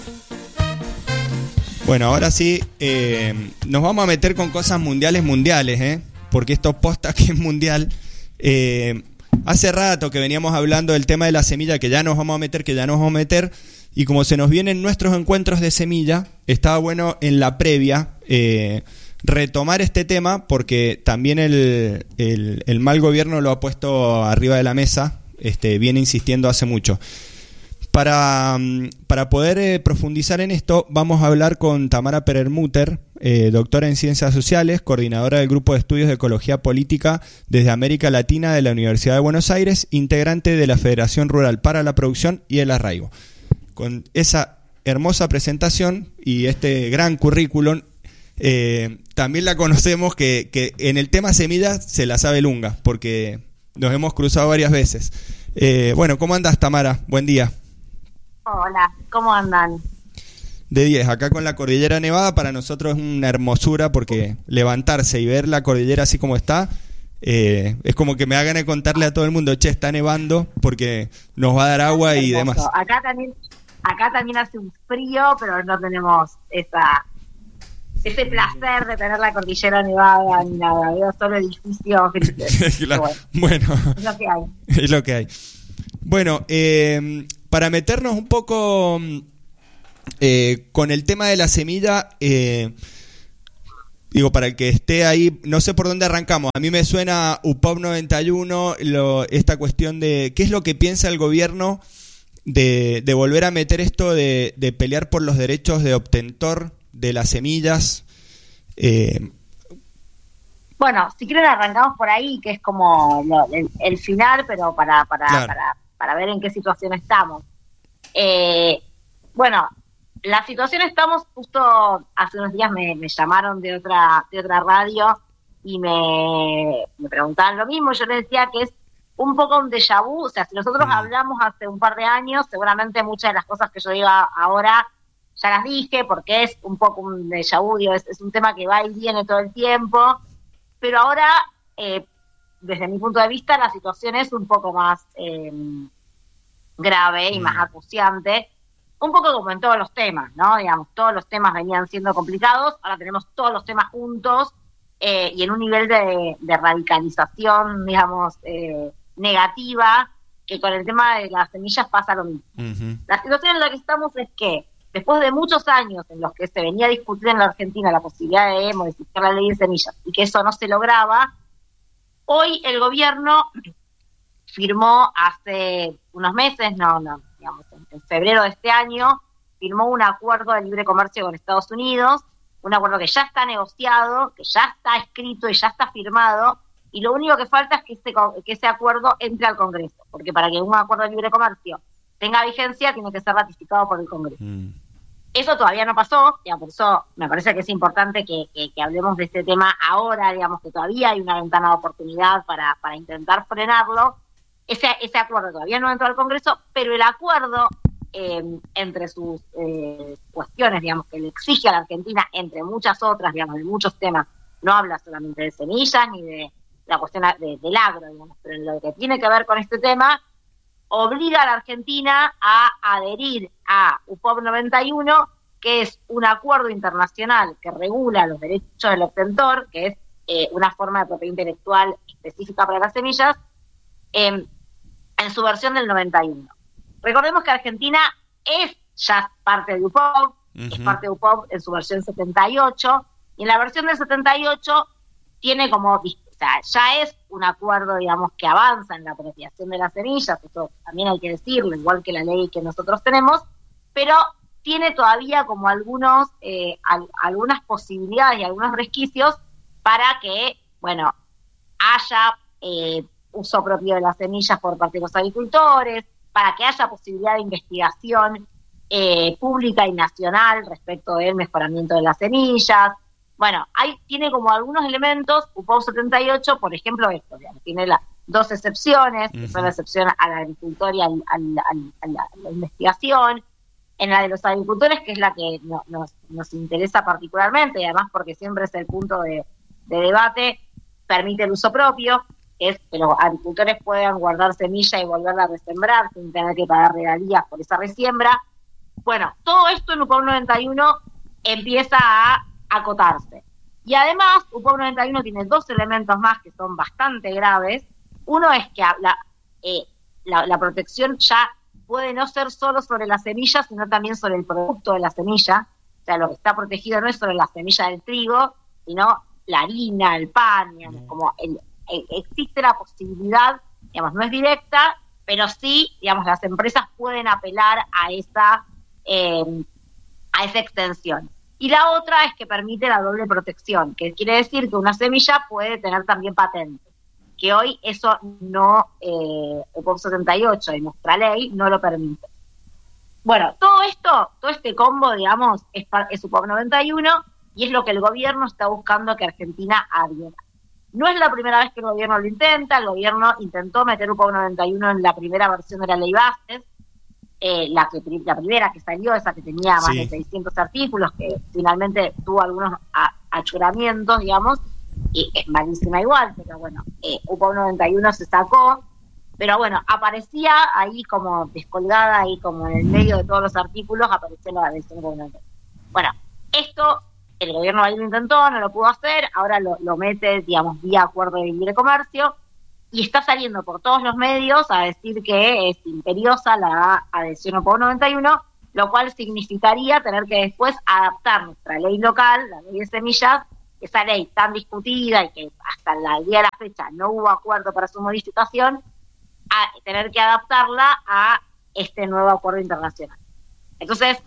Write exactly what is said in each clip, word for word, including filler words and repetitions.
Bueno, ahora sí, eh, nos vamos a meter con cosas mundiales mundiales, ¿eh? Porque esto posta que es mundial. Eh, hace rato que veníamos hablando del tema de la semilla, que ya nos vamos a meter, que ya nos vamos a meter, y como se nos vienen nuestros encuentros de semilla, estaba bueno en la previa eh, retomar este tema, porque también el, el, el mal gobierno lo ha puesto arriba de la mesa, este, viene insistiendo hace mucho. Para, para poder eh, profundizar en esto, vamos a hablar con Tamara Perelmutter, eh, doctora en Ciencias Sociales, coordinadora del Grupo de Estudios de Ecología Política desde América Latina de la Universidad de Buenos Aires, integrante de la Federación Rural para la Producción y el Arraigo. Con esa hermosa presentación y este gran currículum, eh, también la conocemos que, que en el tema semillas se la sabe lunga, porque nos hemos cruzado varias veces. Eh, bueno, ¿cómo andas, Tamara? Buen día. Hola, ¿cómo andan? De diez, acá con la Cordillera Nevada para nosotros es una hermosura, porque levantarse y ver la cordillera así como está, eh, es como que me da ganas de contarle a todo el mundo, che, está nevando, porque nos va a dar agua y demás. Acá también, acá también hace un frío, pero no tenemos esa ese placer de tener la Cordillera Nevada ni nada, veo solo edificios grises. Claro. Bueno, bueno, es lo que hay. Es lo que hay. Bueno, eh, para meternos un poco eh, con el tema de la semilla, eh, digo, para el que esté ahí, no sé por dónde arrancamos. A mí me suena U P O P noventa y uno, lo, esta cuestión de qué es lo que piensa el gobierno de, de volver a meter esto de, de pelear por los derechos de obtentor de las semillas. Eh, bueno, si quieren arrancamos por ahí, que es como lo, el, el final, pero para para, claro. para para ver en qué situación estamos. Eh, bueno, la situación estamos, justo hace unos días me, me llamaron de otra de otra radio y me, me preguntaban lo mismo. Yo les decía que es un poco un déjà vu. O sea, si nosotros mm. hablamos hace un par de años, seguramente muchas de las cosas que yo diga ahora ya las dije, porque es un poco un déjà vu, es, es un tema que va y viene todo el tiempo, pero ahora, eh, desde mi punto de vista, la situación es un poco más eh, grave y mm. más acuciante, un poco como en todos los temas, ¿no? Digamos, todos los temas venían siendo complicados, ahora tenemos todos los temas juntos eh, y en un nivel de, de radicalización, digamos, eh, negativa, que con el tema de las semillas pasa lo mismo. Uh-huh. La situación en la que estamos es que, después de muchos años en los que se venía discutiendo en la Argentina la posibilidad de modificar la ley de semillas y que eso no se lograba, hoy el gobierno firmó hace unos meses, no, no, digamos, en, en febrero de este año, firmó un acuerdo de libre comercio con Estados Unidos, un acuerdo que ya está negociado, que ya está escrito y ya está firmado, y lo único que falta es que ese, que ese acuerdo entre al Congreso, porque para que un acuerdo de libre comercio tenga vigencia, tiene que ser ratificado por el Congreso. Mm. Eso todavía no pasó, ya por eso me parece que es importante que, que, que hablemos de este tema ahora, digamos que todavía hay una ventana de oportunidad para, para intentar frenarlo. Ese, ese acuerdo todavía no entró al Congreso, pero el acuerdo, eh, entre sus eh, cuestiones, digamos, que le exige a la Argentina, entre muchas otras, digamos, de muchos temas, no habla solamente de semillas ni de la cuestión de, del agro, digamos, pero en lo que tiene que ver con este tema, obliga a la Argentina a adherir a U P O P noventa y uno, que es un acuerdo internacional que regula los derechos del obtentor, que es eh, una forma de propiedad intelectual específica para las semillas, eh, en su versión del noventa y uno. Recordemos que Argentina es ya parte de U P O P, uh-huh. es parte de U P O P en su versión setenta y ocho, y en la versión del setenta y ocho tiene como... O sea, ya es un acuerdo, digamos, que avanza en la apropiación de las semillas, eso también hay que decirlo, igual que la ley que nosotros tenemos, pero tiene todavía como algunos eh, al, algunas posibilidades y algunos resquicios para que, bueno, haya eh, uso propio de las semillas por parte de los agricultores, para que haya posibilidad de investigación eh, pública y nacional respecto del mejoramiento de las semillas. Bueno, hay, tiene como algunos elementos, U P O P setenta y ocho, por ejemplo, esto, digamos, tiene las dos excepciones, uh-huh. que son la excepción al agricultor y al, al, al, a, la, a la investigación. En la de los agricultores, que es la que no, nos, nos interesa particularmente, y además porque siempre es el punto de, de debate, permite el uso propio, que es que los agricultores puedan guardar semilla y volverla a resembrar sin tener que pagar regalías por esa resiembra. Bueno, todo esto en U P O V noventa y uno empieza a acotarse. Y además, U P O V noventa y uno tiene dos elementos más que son bastante graves. Uno es que la, eh, la, la protección ya puede no ser solo sobre la semilla, sino también sobre el producto de la semilla. O sea, lo que está protegido no es sobre la semilla del trigo, sino la harina, el pan, digamos, como el, el, existe la posibilidad, digamos, no es directa, pero sí, digamos, las empresas pueden apelar a esa, eh, a esa extensión. Y la otra es que permite la doble protección, que quiere decir que una semilla puede tener también patente, que hoy eso no, eh, el U P O V setenta y ocho de nuestra ley no lo permite. Bueno, todo esto, todo este combo, digamos, es, es U P O V noventa y uno y es lo que el gobierno está buscando que Argentina adhiera. No es la primera vez que el gobierno lo intenta, el gobierno intentó meter U P O V noventa y uno en la primera versión de la ley Bases, eh, la, que, la primera que salió, esa que tenía más sí. de seiscientos artículos, que finalmente tuvo algunos a, achuramientos, digamos, y es malísima igual, pero bueno, eh, U P O V noventa y uno se sacó, pero bueno, aparecía ahí como descolgada, ahí como en el medio de todos los artículos, apareció la versión U P O V noventa y uno. Bueno, esto el gobierno ahí lo intentó, no lo pudo hacer, ahora lo, lo mete, digamos, vía acuerdo de libre comercio, y está saliendo por todos los medios a decir que es imperiosa la adhesión a U P O V noventa y uno, lo cual significaría tener que después adaptar nuestra ley local, la ley de semillas, esa ley tan discutida y que hasta el día de la fecha no hubo acuerdo para su modificación, a tener que adaptarla a este nuevo acuerdo internacional. Entonces,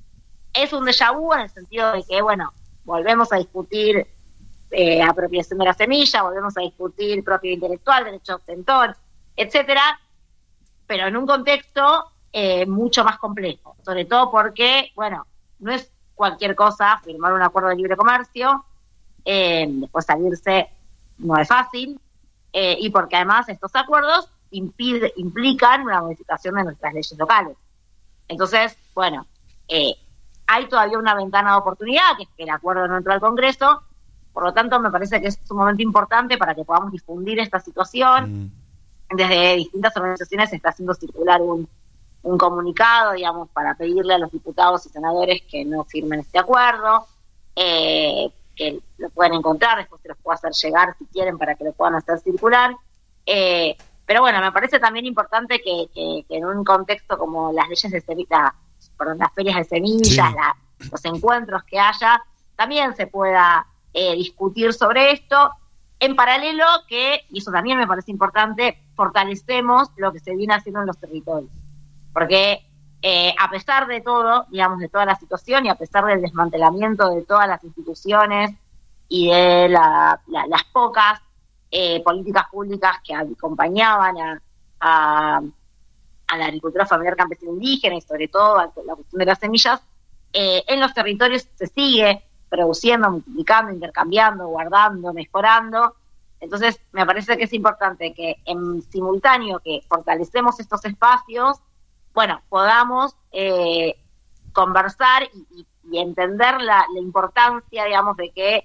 es un déjà vu en el sentido de que, bueno, volvemos a discutir eh, apropiación de la semilla, volvemos a discutir propiedad intelectual, derecho de obtentor, etcétera, pero en un contexto eh, mucho más complejo, sobre todo porque, bueno, no es cualquier cosa firmar un acuerdo de libre comercio, eh, después salirse no es fácil, eh, y porque además estos acuerdos impide, implican una modificación de nuestras leyes locales. Entonces, bueno, eh, hay todavía una ventana de oportunidad, que es que el acuerdo no entró al Congreso, por lo tanto me parece que es un momento importante para que podamos difundir esta situación. Mm. Desde distintas organizaciones se está haciendo circular un, un comunicado, digamos, para pedirle a los diputados y senadores que no firmen este acuerdo, eh, que lo pueden encontrar, después se los puedo hacer llegar si quieren para que lo puedan hacer circular. Eh, pero bueno, me parece también importante que, que, que en un contexto como las leyes de semillas, perdón, las ferias de semillas, sí. la, los encuentros que haya, también se pueda eh, discutir sobre esto. En paralelo que, y eso también me parece importante, fortalecemos lo que se viene haciendo en los territorios. Porque eh, a pesar de todo, digamos, de toda la situación y a pesar del desmantelamiento de todas las instituciones y de la, la, las pocas eh, políticas públicas que acompañaban a, a, a la agricultura familiar campesina indígena y sobre todo a la cuestión de las semillas, eh, en los territorios se sigue produciendo, multiplicando, intercambiando, guardando, mejorando. Entonces, me parece que es importante que en simultáneo que fortalecemos estos espacios, bueno, podamos eh, conversar y, y, y entender la, la importancia, digamos, de que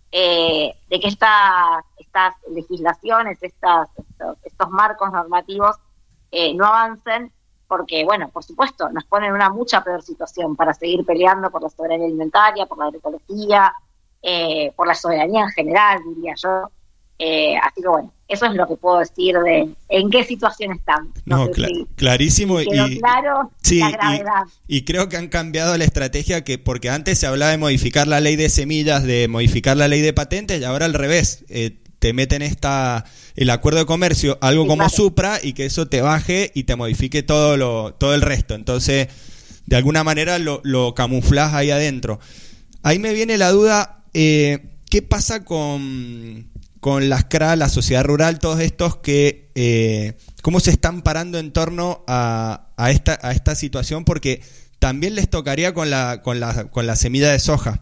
eh, de que esta, estas legislaciones, estas, estos, estos marcos normativos eh, no avancen, porque, bueno, por supuesto, nos ponen en una mucha peor situación para seguir peleando por la soberanía alimentaria, por la agroecología, eh, por la soberanía en general, diría yo. Eh, así que, bueno, eso es lo que puedo decir de en qué situación están. No, no cl- si, clarísimo. Si quedó y claro sí, la gravedad. Y, y creo que han cambiado la estrategia, que porque antes se hablaba de modificar la ley de semillas, de modificar la ley de patentes, y ahora al revés. Eh, te meten esta el acuerdo de comercio, algo sí, como claro. Supra, y que eso te baje y te modifique todo lo todo el resto. Entonces, de alguna manera lo, lo camuflás ahí adentro. Ahí me viene la duda, eh, ¿qué pasa con, con las C R A, la sociedad rural, todos estos que, eh, cómo se están parando en torno a, a, esta, a esta situación? Porque también les tocaría con la, con la, con la semilla de soja.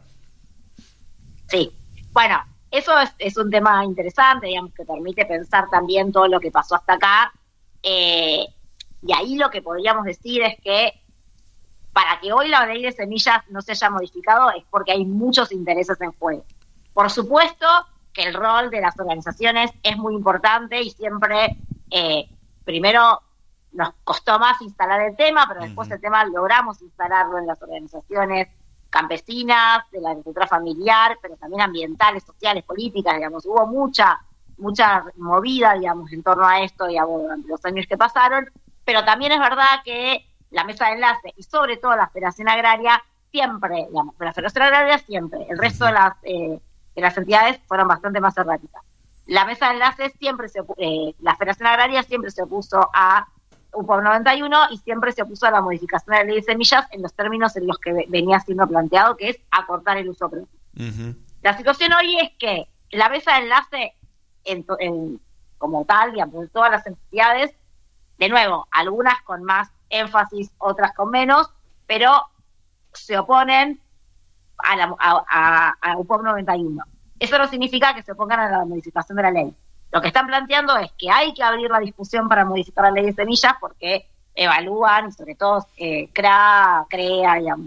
Sí, bueno, eso es, es un tema interesante, digamos, que permite pensar también todo lo que pasó hasta acá. Eh, y ahí lo que podríamos decir es que para que hoy la ley de semillas no se haya modificado es porque hay muchos intereses en juego. Por supuesto que el rol de las organizaciones es muy importante y siempre, eh, primero, nos costó más instalar el tema, pero después uh-huh. el tema logramos instalarlo en las organizaciones campesinas, de la agricultura familiar, pero también ambientales, sociales, políticas, digamos. Hubo mucha, mucha movida, digamos, en torno a esto, digamos, durante los años que pasaron, pero también es verdad que la mesa de enlace y sobre todo la Federación Agraria siempre, digamos, la Federación Agraria siempre, el resto uh-huh. de las eh, de las entidades fueron bastante más erráticas. La mesa de enlace siempre se eh, la Federación Agraria siempre se opuso a U P O B noventa y uno y siempre se opuso a la modificación de la ley de semillas en los términos en los que venía siendo planteado, que es acortar el uso propio. Uh-huh. La situación hoy es que la mesa de enlace, en, en, como tal, digamos, de todas las entidades, de nuevo, algunas con más énfasis, otras con menos, pero se oponen a, la, a, a, a U P O B noventa y uno. Eso no significa que se opongan a la modificación de la ley. Lo que están planteando es que hay que abrir la discusión para modificar la ley de semillas porque evalúan, sobre todo eh, CREA, CREA, digamos,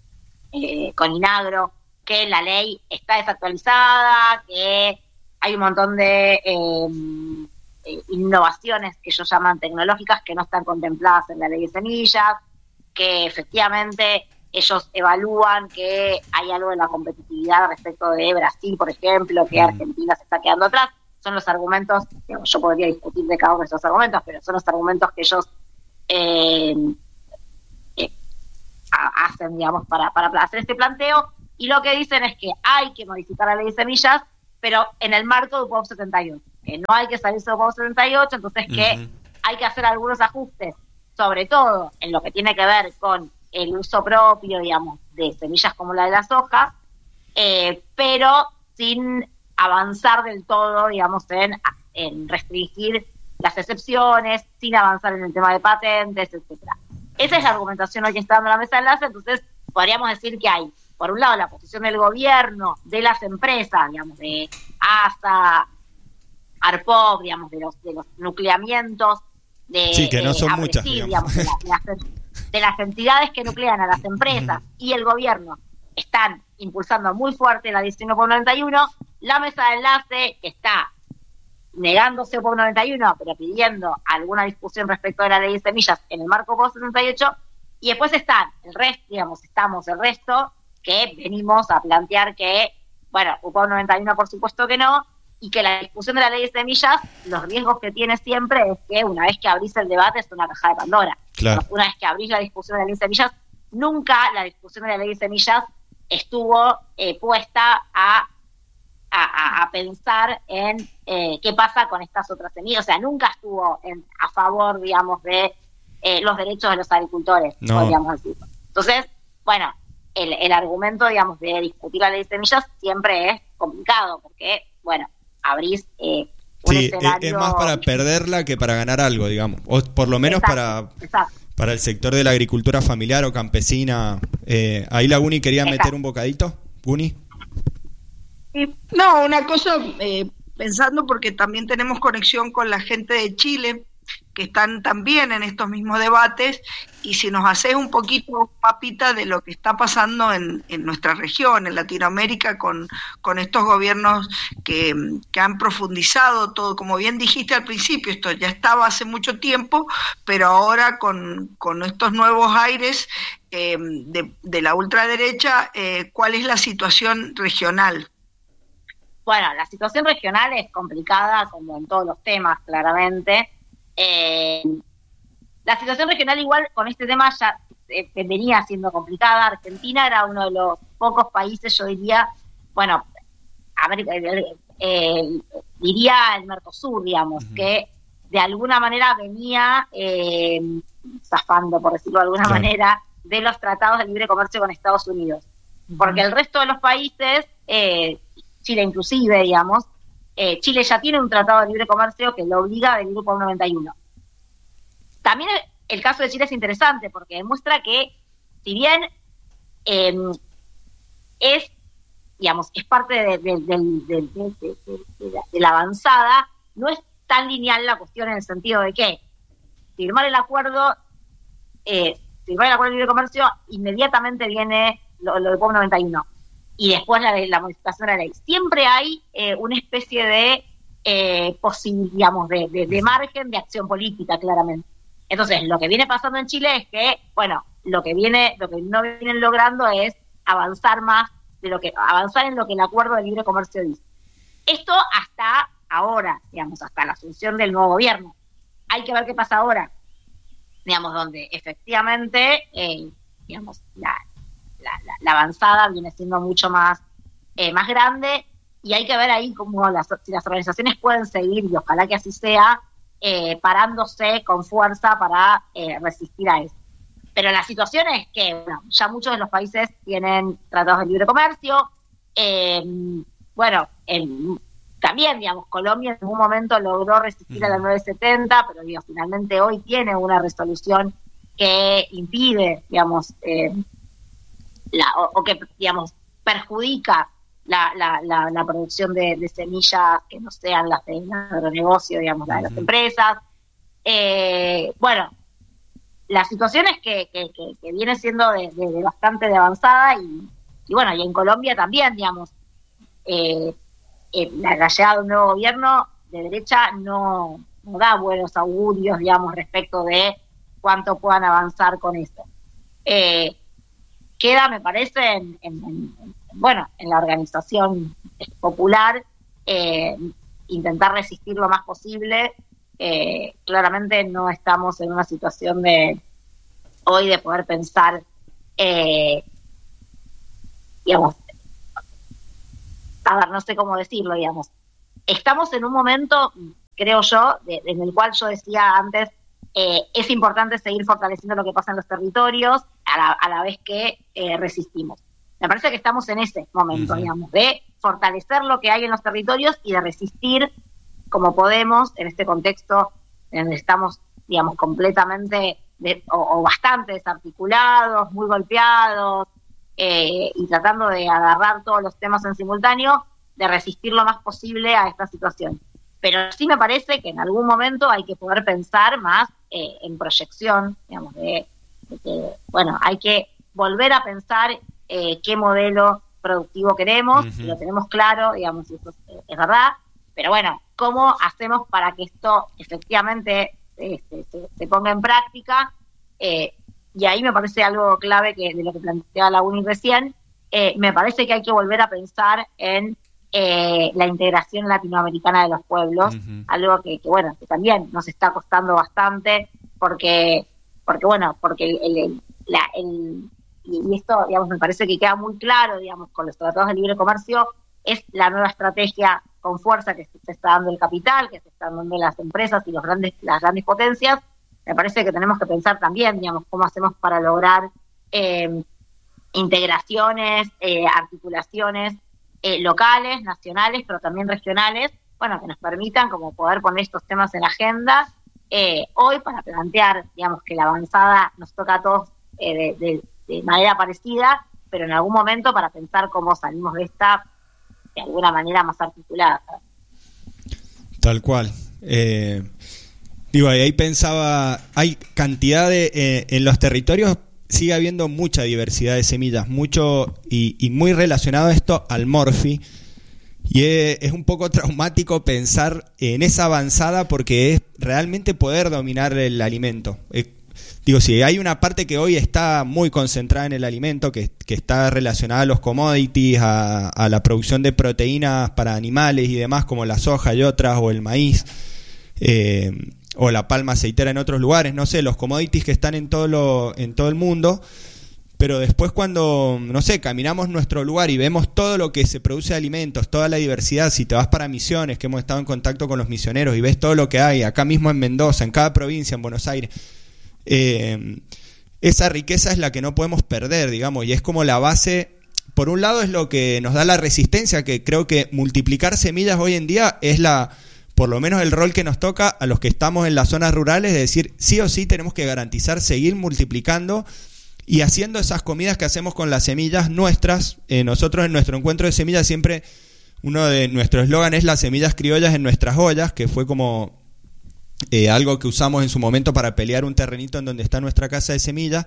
eh, con INAGRO, que la ley está desactualizada, que hay un montón de eh, eh, innovaciones que ellos llaman tecnológicas que no están contempladas en la ley de semillas, que efectivamente ellos evalúan que hay algo de la competitividad respecto de Brasil, por ejemplo, que Argentina se está quedando atrás. Son los argumentos, digamos, yo podría discutir de cada uno de esos argumentos, pero son los argumentos que ellos eh, eh, hacen, digamos, para, para hacer este planteo, y lo que dicen es que hay que modificar la ley de semillas, pero en el marco de U P O B setenta y ocho, que no hay que salirse de U P O B setenta y ocho, entonces que uh-huh. hay que hacer algunos ajustes, sobre todo en lo que tiene que ver con el uso propio, digamos, de semillas como la de la soja, eh, pero sin avanzar del todo, digamos, en, en restringir las excepciones, sin avanzar en el tema de patentes, etcétera. Esa es la argumentación hoy que está dando la mesa de enlace. Entonces podríamos decir que hay, por un lado, la posición del gobierno, de las empresas, digamos, de ASA, ARPOB, digamos, de los, de los nucleamientos, de, sí, que no son eh, muchas, digamos, de, la, de, las, de las entidades que nuclean a las empresas uh-huh. y el gobierno están impulsando muy fuerte la decisión U P O B noventa y uno, la mesa de enlace que está negándose U P O B noventa y uno, pero pidiendo alguna discusión respecto de la ley de semillas en el marco U P O B setenta y ocho, y después están el resto, digamos, estamos el resto, que venimos a plantear que, bueno, U P O B noventa y uno por supuesto que no, y que la discusión de la ley de semillas, los riesgos que tiene siempre es que una vez que abrís el debate es una caja de Pandora. Claro. Una vez que abrís la discusión de la ley de semillas, nunca la discusión de la ley de semillas estuvo eh, puesta a, a, a pensar en eh, qué pasa con estas otras semillas. O sea, nunca estuvo en, a favor, digamos, de eh, los derechos de los agricultores, no. podríamos decirlo. Entonces, bueno, el, el argumento, digamos, de discutir la ley de semillas siempre es complicado, porque, bueno, abrís eh, un sí, escenario... es más para perderla que para ganar algo, digamos. O por lo menos exacto, para... Exacto. Para el sector de la agricultura familiar o campesina. Eh, ahí la Guni quería meter un bocadito. Guni. No, una cosa, eh, pensando porque también tenemos conexión con la gente de Chile, que están también en estos mismos debates, y si nos haces un poquito, papita, de lo que está pasando en, en nuestra región, en Latinoamérica, con, con estos gobiernos que, que han profundizado todo, como bien dijiste al principio, esto ya estaba hace mucho tiempo, pero ahora con, con estos nuevos aires eh, de, de la ultraderecha, eh, ¿cuál es la situación regional? Bueno, la situación regional es complicada, como en todos los temas, claramente. Eh, la situación regional igual con este tema ya eh, venía siendo complicada. Argentina era uno de los pocos países, yo diría, bueno, América, eh, eh, diría el Mercosur, digamos, uh-huh. que de alguna manera venía eh, zafando, por decirlo de alguna claro. manera, de los tratados de libre comercio con Estados Unidos. Uh-huh. Porque el resto de los países, eh, Chile inclusive, digamos, Eh, Chile ya tiene un tratado de libre comercio que lo obliga a venir U P O B noventa y uno. También el, el caso de Chile es interesante porque demuestra que, si bien eh, es, digamos, es parte de, de, de, de, de, de, de, la, de la avanzada, no es tan lineal la cuestión en el sentido de que firmar el acuerdo, eh, firmar el acuerdo de libre comercio, inmediatamente viene lo, lo de U P O B noventa y uno. Y después la, la modificación de la ley. Siempre hay eh, una especie de, eh, posibil, digamos, de, de, de margen de acción política, claramente. Entonces, lo que viene pasando en Chile es que, bueno, lo que viene, lo que no vienen logrando es avanzar más de lo que, avanzar en lo que el acuerdo de libre comercio dice. Esto hasta ahora, digamos, hasta la asunción del nuevo gobierno. Hay que ver qué pasa ahora, digamos, donde efectivamente, eh, digamos, la, la, la, la avanzada viene siendo mucho más, eh, más grande, y hay que ver ahí cómo las, si las organizaciones pueden seguir, y ojalá que así sea, eh, parándose con fuerza para eh, resistir a eso. Pero la situación es que, bueno, ya muchos de los países tienen tratados de libre comercio, eh, bueno, en, también, digamos, Colombia en algún momento logró resistir a la nueve setenta, pero digo, finalmente hoy tiene una resolución que impide, digamos, eh, la, o, o que, digamos, perjudica la, la, la, la producción de, de semillas que no sean las del agronegocio, digamos, la de las empresas. Eh, bueno, la situación es que, que, que, que viene siendo de, de, de bastante de avanzada y, y bueno, y en Colombia también, digamos, eh, eh, la, la llegada de un nuevo gobierno de derecha no, no da buenos augurios, digamos, respecto de cuánto puedan avanzar con esto. Eh, queda, me parece, en, en, en, bueno, en la organización popular, eh, intentar resistir lo más posible. Eh, claramente no estamos en una situación de hoy de poder pensar, eh, digamos, a ver, no sé cómo decirlo, digamos. Estamos en un momento, creo yo, de, en el cual yo decía antes, eh, es importante seguir fortaleciendo lo que pasa en los territorios a la, a la vez que eh, resistimos. Me parece que estamos en ese momento, uh-huh. digamos, de fortalecer lo que hay en los territorios y de resistir como podemos en este contexto en el que estamos, digamos, completamente de, o, o bastante desarticulados, muy golpeados, eh, y tratando de agarrar todos los temas en simultáneo, de resistir lo más posible a esta situación. Pero sí me parece que en algún momento hay que poder pensar más eh, en proyección, digamos, de, de que, bueno, hay que volver a pensar eh, qué modelo productivo queremos, uh-huh. si lo tenemos claro, digamos, si eso es, es verdad, pero bueno, ¿cómo hacemos para que esto efectivamente eh, se, se, se ponga en práctica? Eh, y ahí me parece algo clave que de lo que planteaba la Uni recién, eh, me parece que hay que volver a pensar en eh, la integración latinoamericana de los pueblos, uh-huh. algo que, que, bueno, que también nos está costando bastante, porque, porque bueno, porque el, el, la, el y esto, digamos, me parece que queda muy claro, digamos, con los tratados de libre comercio, es la nueva estrategia con fuerza que se está dando el capital, que se están dando las empresas y los grandes, las grandes potencias. Me parece que tenemos que pensar también, digamos, cómo hacemos para lograr eh, integraciones, eh, articulaciones eh, locales, nacionales, pero también regionales, bueno, que nos permitan como poder poner estos temas en la agenda eh, hoy para plantear, digamos, que la avanzada nos toca a todos eh, de, de, de manera parecida, pero en algún momento para pensar cómo salimos de esta de alguna manera más articulada. Tal cual. Eh, digo, ahí pensaba, hay cantidad de, eh, en los territorios sigue habiendo mucha diversidad de semillas, mucho y, y muy relacionado esto al Morphy, y es, es un poco traumático pensar en esa avanzada porque es realmente poder dominar el alimento. Es, Digo, si hay una parte que hoy está muy concentrada en el alimento, que, que está relacionada a los commodities, a, a la producción de proteínas para animales y demás, como la soja y otras, o el maíz, eh, o la palma aceitera en otros lugares, no sé, los commodities que están en todo, lo, en todo el mundo, pero después cuando, no sé, caminamos nuestro lugar y vemos todo lo que se produce de alimentos, toda la diversidad, si te vas para Misiones, que hemos estado en contacto con los misioneros, y ves todo lo que hay, acá mismo en Mendoza, en cada provincia, en Buenos Aires, Eh, esa riqueza es la que no podemos perder, digamos, y es como la base. Por un lado es lo que nos da la resistencia, que creo que multiplicar semillas hoy en día es la, por lo menos el rol que nos toca a los que estamos en las zonas rurales, de decir sí o sí tenemos que garantizar seguir multiplicando y haciendo esas comidas que hacemos con las semillas nuestras. Eh, nosotros en nuestro encuentro de semillas siempre, uno de nuestros eslogan es las semillas criollas en nuestras ollas, que fue como Eh, algo que usamos en su momento para pelear un terrenito en donde está nuestra casa de semillas,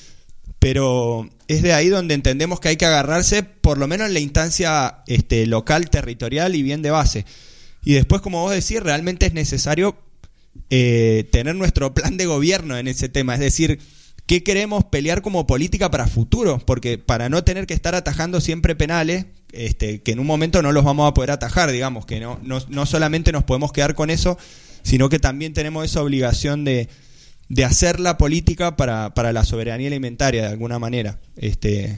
pero es de ahí donde entendemos que hay que agarrarse, por lo menos en la instancia este, local, territorial y bien de base. Y después, como vos decís, realmente es necesario eh, tener nuestro plan de gobierno en ese tema, es decir, ¿qué queremos pelear como política para futuro? Porque para no tener que estar atajando siempre penales, este, que en un momento no los vamos a poder atajar, digamos, que no, no, no solamente nos podemos quedar con eso, sino que también tenemos esa obligación de, de hacer la política para, para la soberanía alimentaria de alguna manera. Este,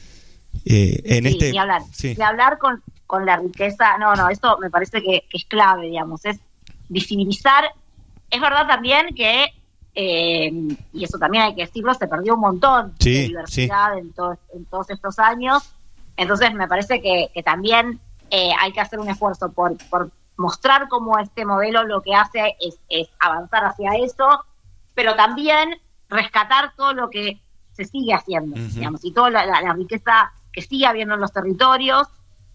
eh, en sí, este, ni hablar, sí. ni hablar con, con la riqueza, no, no, esto me parece que, que es clave, digamos, es visibilizar. Es verdad también que Eh, y eso también hay que decirlo, se perdió un montón sí, de diversidad sí. en, to- en todos estos años. Entonces me parece que, que también eh, hay que hacer un esfuerzo por, por mostrar cómo este modelo lo que hace es, es avanzar hacia eso, pero también rescatar todo lo que se sigue haciendo, uh-huh. digamos, y toda la, la, la riqueza que sigue habiendo en los territorios.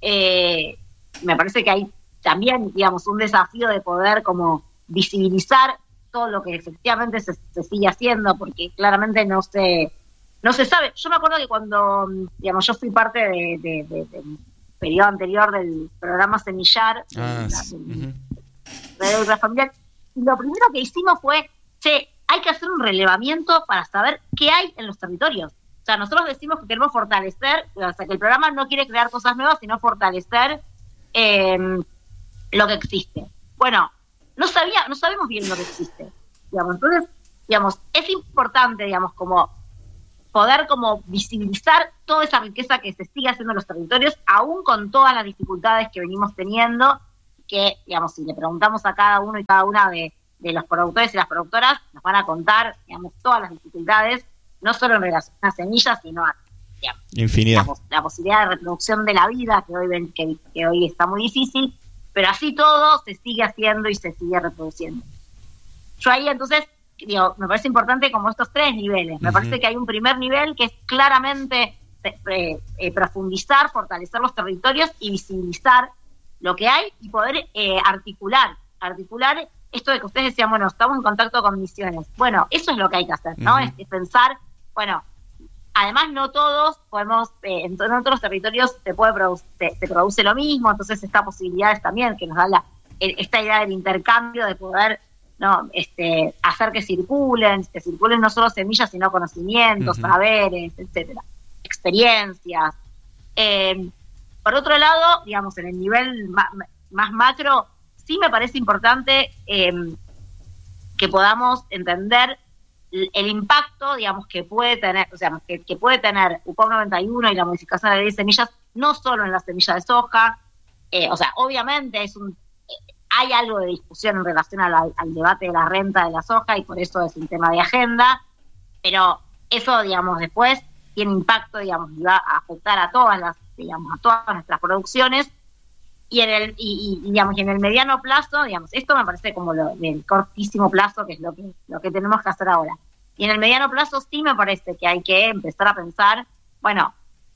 Eh, me parece que hay también, digamos, un desafío de poder como visibilizar todo lo que efectivamente se, se sigue haciendo, porque claramente no se no se sabe. Yo me acuerdo que cuando, digamos, yo fui parte de, de, de, del periodo anterior del programa Semillar, ah, de la, sí. de, uh-huh. de la familia, y lo primero que hicimos fue, che, hay que hacer un relevamiento para saber qué hay en los territorios. O sea, nosotros decimos que queremos fortalecer, o sea, que el programa no quiere crear cosas nuevas, sino fortalecer eh, lo que existe. Bueno, no sabía, no sabemos bien lo que existe, digamos. Entonces, digamos, es importante, digamos, como poder como visibilizar toda esa riqueza que se sigue haciendo en los territorios, aún con todas las dificultades que venimos teniendo, que, digamos, si le preguntamos a cada uno y cada una de, de los productores y las productoras, nos van a contar, digamos, todas las dificultades, no solo en relación a semillas, sino a, digamos, infinidad. La, la posibilidad de reproducción de la vida, que hoy, ven, que, que hoy está muy difícil. Pero así todo se sigue haciendo y se sigue reproduciendo. Yo ahí entonces, digo, me parece importante como estos tres niveles. Me uh-huh. parece que hay un primer nivel que es claramente eh, eh, profundizar, fortalecer los territorios y visibilizar lo que hay y poder eh, articular, articular esto de que ustedes decían, bueno, estamos en contacto con misiones. Bueno, eso es lo que hay que hacer, ¿no? Uh-huh. Es, es pensar, bueno, además no todos podemos, eh, en, en otros territorios se puede produ- se, se produce lo mismo, entonces esta posibilidad es también que nos da la, esta idea del intercambio, de poder no este hacer que circulen, que circulen no solo semillas, sino conocimientos, uh-huh. saberes, etcétera, experiencias. Eh, por otro lado, digamos, en el nivel ma- más macro, sí me parece importante eh, que podamos entender el impacto, digamos, que puede tener, o sea, que, que puede tener U P O P noventa y uno y la modificación de la ley de semillas, no solo en la semilla de soja, eh, o sea, obviamente es un, eh, hay algo de discusión en relación a la, al debate de la renta de la soja y por eso es un tema de agenda, pero eso, digamos, después tiene impacto, digamos, y va a afectar a todas las, digamos, a todas nuestras producciones. Y en el y, y digamos y en el mediano plazo, digamos, esto me parece como lo del cortísimo plazo, que es lo que lo que tenemos que hacer ahora. Y en el mediano plazo sí me parece que hay que empezar a pensar, bueno,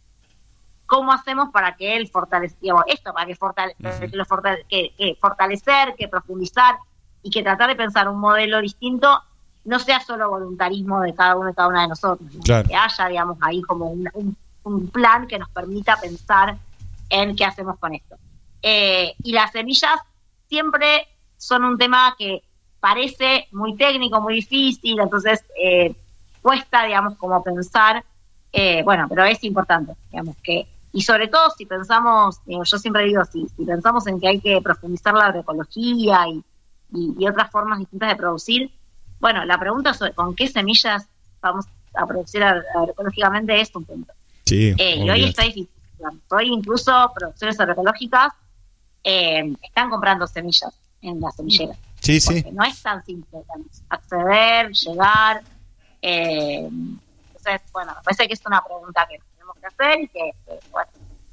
¿cómo hacemos para que él fortalezca, digamos, esto, para que, fortale, uh-huh. que, lo fortale, que, que fortalecer, que profundizar y que tratar de pensar un modelo distinto no sea solo voluntarismo de cada uno y cada una de nosotros, claro. Que haya, digamos, ahí como un, un, un plan que nos permita pensar en qué hacemos con esto. Eh, y las semillas siempre son un tema que parece muy técnico, muy difícil, entonces eh, cuesta, digamos, como pensar, eh, bueno, pero es importante, digamos, que, y sobre todo si pensamos, digo, yo siempre digo, si, si pensamos en que hay que profundizar la agroecología y, y, y otras formas distintas de producir, bueno, la pregunta sobre con qué semillas vamos a producir agroecológicamente es un punto. Sí, eh, y hoy está difícil, digamos, hoy incluso producciones agroecológicas Eh, están comprando semillas en las semilleras. Sí, sí. No es tan simple, digamos, acceder, llegar. Eh, entonces, bueno, me parece que es una pregunta que tenemos que hacer y que, que bueno,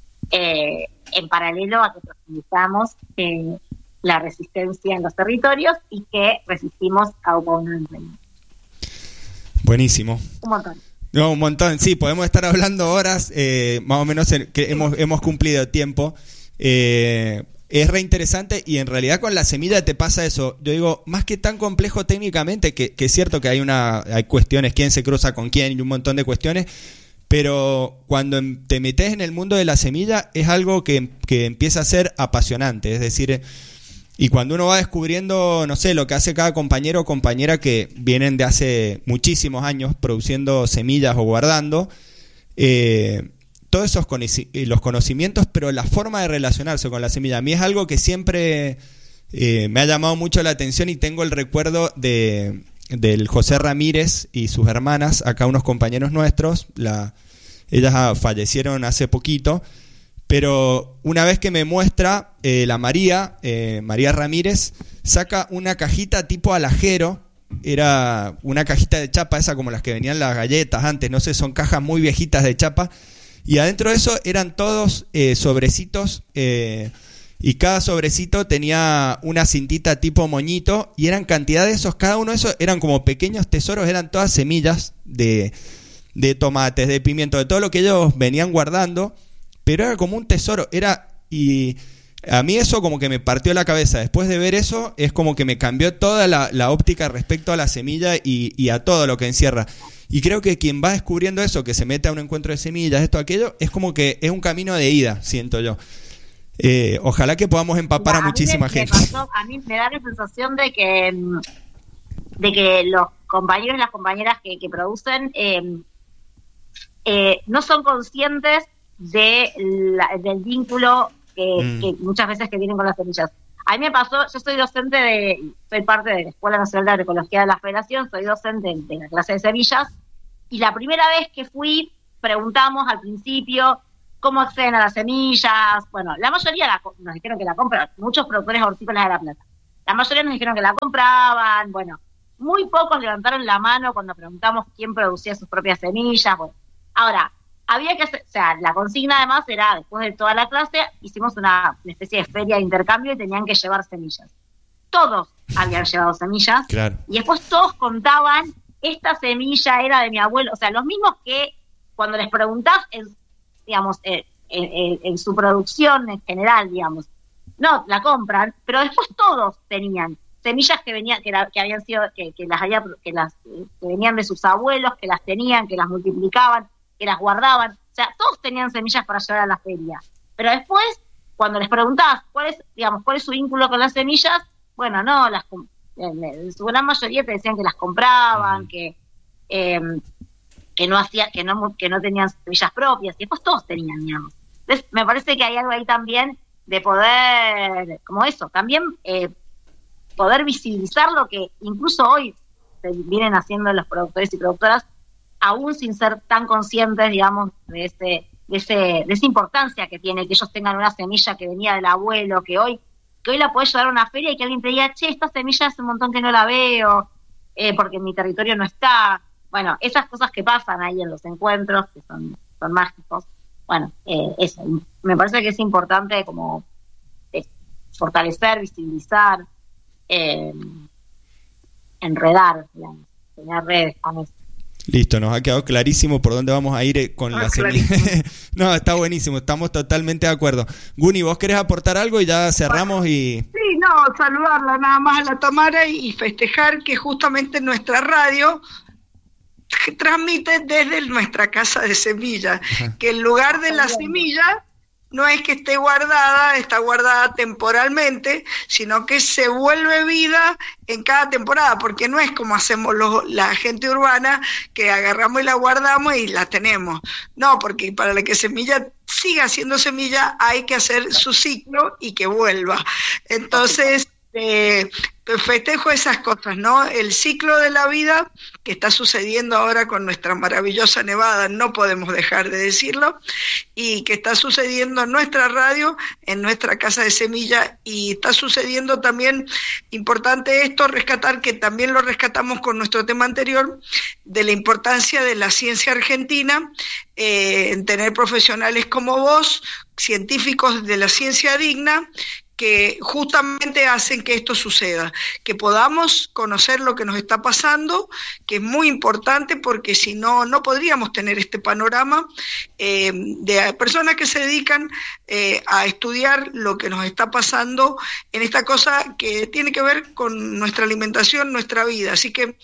eh, en paralelo a que profundizamos eh, la resistencia en los territorios y que resistimos a un Buenísimo. Un montón. No, un montón. Sí, podemos estar hablando horas, eh, más o menos en, que hemos, hemos cumplido tiempo. Eh, es re interesante y en realidad con la semilla te pasa eso. Yo digo, más que tan complejo técnicamente, que, que es cierto que hay una hay cuestiones, quién se cruza con quién y un montón de cuestiones, pero cuando te metes en el mundo de la semilla es algo que, que empieza a ser apasionante. Es decir, Y cuando uno va descubriendo, no sé, lo que hace cada compañero o compañera que vienen de hace muchísimos años produciendo semillas o guardando, eh, todos esos conoci- los conocimientos, pero la forma de relacionarse con la semilla, a mí es algo que siempre eh, me ha llamado mucho la atención, y tengo el recuerdo de del José Ramírez y sus hermanas, acá unos compañeros nuestros, la, ellas fallecieron hace poquito, pero una vez que me muestra eh, la María, eh, María Ramírez, saca una cajita tipo alajero, era una cajita de chapa, esa como las que venían las galletas antes, no sé, son cajas muy viejitas de chapa, y adentro de eso eran todos eh, sobrecitos, eh, y cada sobrecito tenía una cintita tipo moñito, y eran cantidad de esos, cada uno de esos eran como pequeños tesoros, eran todas semillas de, de tomates, de pimiento, de todo lo que ellos venían guardando, pero era como un tesoro, era, y a mí eso como que me partió la cabeza. Después de ver eso, es como que me cambió toda la, la óptica respecto a la semilla y, y a todo lo que encierra. Y creo que quien va descubriendo eso, que se mete a un encuentro de semillas, esto, aquello, es como que es un camino de ida, siento yo. Eh, ojalá que podamos empapar Mira, a muchísima a mí me, gente. me pasó, a mí me da la sensación de que de que los compañeros y las compañeras que, que producen eh, eh, no son conscientes de la, del vínculo que, mm. que muchas veces que tienen con las semillas. A mí me pasó, yo soy docente de, soy parte de la Escuela Nacional de Agroecología de la Federación, soy docente de la clase de semillas, y la primera vez que fui, preguntamos al principio cómo acceden a las semillas. Bueno, la mayoría la, nos dijeron que la compran, muchos productores hortícolas de La Plata. La mayoría nos dijeron que la compraban, bueno, muy pocos levantaron la mano cuando preguntamos quién producía sus propias semillas. Bueno, ahora, había que hacer, o sea, la consigna además era, después de toda la clase, hicimos una, una especie de feria de intercambio y tenían que llevar semillas. Todos habían llevado semillas, claro. Y después todos contaban, esta semilla era de mi abuelo, o sea, los mismos que cuando les preguntás, en, digamos, en, en, en su producción en general, digamos, no, la compran, pero después todos tenían semillas que venían, que, la, que habían sido, que, que las había, que las, que venían de sus abuelos, que las tenían, que las multiplicaban, que las guardaban, o sea, todos tenían semillas para llevar a la feria. Pero después, cuando les preguntabas cuál es, digamos, cuál es su vínculo con las semillas, bueno, no, las en su gran mayoría te decían que las compraban, que eh, que no hacía, que no que no tenían semillas propias, y después todos tenían, digamos. Entonces, me parece que hay algo ahí también de poder, como eso, también eh, poder visibilizar lo que incluso hoy vienen haciendo los productores y productoras, aún sin ser tan conscientes, digamos, de ese, de ese, de esa importancia que tiene que ellos tengan una semilla que venía del abuelo, que hoy, que hoy la puedes llevar a una feria y que alguien te diga, che, esta semilla hace un montón que no la veo, eh, porque en mi territorio no está. Bueno, esas cosas que pasan ahí en los encuentros, que son, son mágicos. Bueno, eh, eso, me parece que es importante como eh, fortalecer, visibilizar, eh, enredar, digamos, tener redes con eso. Listo, nos ha quedado clarísimo por dónde vamos a ir con ah, la semilla. No, está buenísimo, estamos totalmente de acuerdo. Guni, ¿vos querés aportar algo y ya cerramos? Y sí, no, saludarla nada más a la Tamara y festejar que justamente nuestra radio transmite desde nuestra casa de semilla, ajá, que el lugar de la semilla no es que esté guardada, está guardada temporalmente, sino que se vuelve vida en cada temporada, porque no es como hacemos los, la gente urbana, que agarramos y la guardamos y la tenemos. No, porque para que semilla siga siendo semilla hay que hacer su ciclo y que vuelva. Entonces, eh, festejo esas cosas, ¿no? El ciclo de la vida que está sucediendo ahora con nuestra maravillosa Nevada, no podemos dejar de decirlo, y que está sucediendo en nuestra radio, en nuestra casa de semilla, y está sucediendo también, importante esto, rescatar, que también lo rescatamos con nuestro tema anterior, de la importancia de la ciencia argentina, eh, en tener profesionales como vos, científicos de la ciencia digna, que justamente hacen que esto suceda, que podamos conocer lo que nos está pasando, que es muy importante porque si no, no podríamos tener este panorama eh, de personas que se dedican eh, a estudiar lo que nos está pasando en esta cosa que tiene que ver con nuestra alimentación, nuestra vida. Así que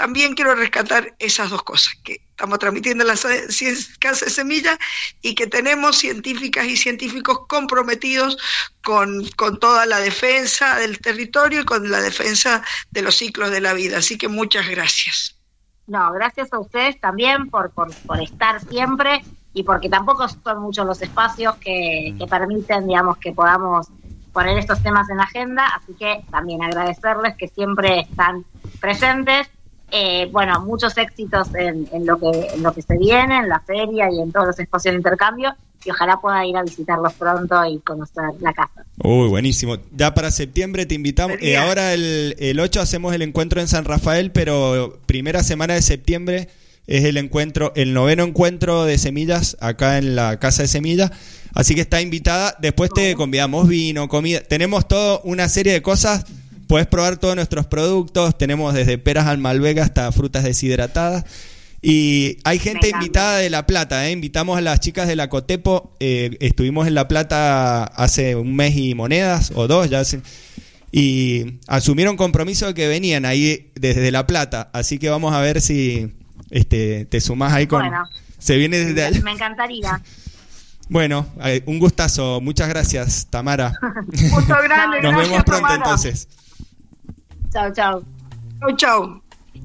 también quiero rescatar esas dos cosas, que estamos transmitiendo la Casa de Semilla y que tenemos científicas y científicos comprometidos con, con toda la defensa del territorio y con la defensa de los ciclos de la vida. Así que muchas gracias. No, gracias a ustedes también por, por, por estar siempre y porque tampoco son muchos los espacios que, que permiten, digamos, que podamos poner estos temas en la agenda, así que también agradecerles que siempre están presentes. Eh, bueno, muchos éxitos en, en lo que en lo que se viene, en la feria y en todos los espacios de intercambio, y ojalá pueda ir a visitarlos pronto y conocer la casa. Uy, buenísimo. Ya para septiembre te invitamos. Eh, ahora el, el ocho hacemos el encuentro en San Rafael, pero primera semana de septiembre es el encuentro, el noveno encuentro de semillas acá en la Casa de Semillas. Así que está invitada. Después te convidamos vino, comida. Tenemos toda una serie de cosas. Puedes probar todos nuestros productos. Tenemos desde peras al Malbec hasta frutas deshidratadas. Y hay gente invitada de La Plata, ¿eh? Invitamos a las chicas de la Cotepo. Eh, estuvimos en La Plata hace un mes y monedas, o dos ya hace, y asumieron compromiso de que venían ahí desde La Plata. Así que vamos a ver si este, te sumás ahí con... Bueno, se viene desde allá. Me encantaría. Bueno, un gustazo. Muchas gracias, Tamara. Un gusto grande. Nos gracias, vemos pronto, Tamara. entonces. Chau, chau. Chau, chau.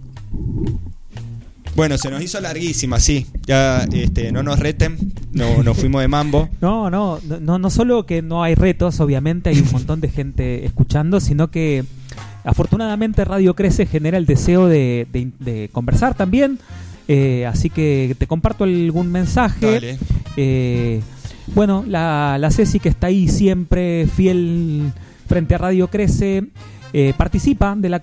Bueno, se nos hizo larguísima, sí. Ya este, no nos reten, no, nos fuimos de mambo. No, no, no, no solo que no hay retos, obviamente hay un montón de gente escuchando, sino que afortunadamente Radio Crece genera el deseo de, de, de conversar también. Eh, así que te comparto algún mensaje. Dale. Eh, bueno, la, la Ceci, que está ahí siempre fiel frente a Radio Crece, eh, participa de la